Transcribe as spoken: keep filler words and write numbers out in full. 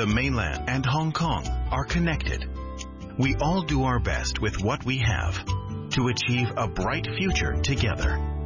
the mainland and Hong Kong are connected. We all do our best with what we have to achieve a bright future together.